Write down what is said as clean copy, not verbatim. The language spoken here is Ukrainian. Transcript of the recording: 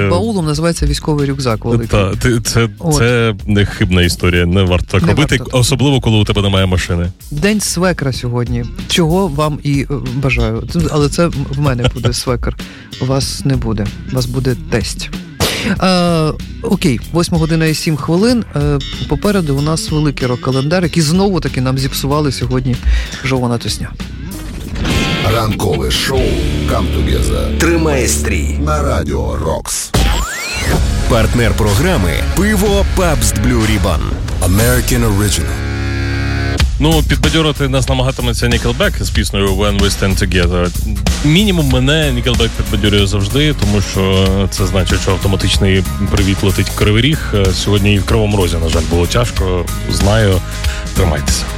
баулом називається військовий рюкзак великий. Це не хибна історія, не варто так робити, особливо, коли у тебе немає машини. День свекра сьогодні, чого вам і бажаю. Але це в мене буде свекр, у вас не буде, у вас буде тесть. Окей, 8:07. Попереду у нас великий рок-календар, який знову-таки нам зіпсували сьогодні Жована Тосня. Ранкове шоу «Come Together» тримає стрій на Радіо Рокс. Партнер програми «Пиво Pabst Blue Ribbon». American Original. Ну, підбадьорити нас намагатиметься Nickelback з піснею «When We Stand Together». Мінімум мене Nickelback підбадьорює завжди, тому що це значить, що автоматичний привіт летить в Кривий Ріг. Сьогодні і в Кривому Розі, на жаль, було тяжко. Знаю. Тримайтеся.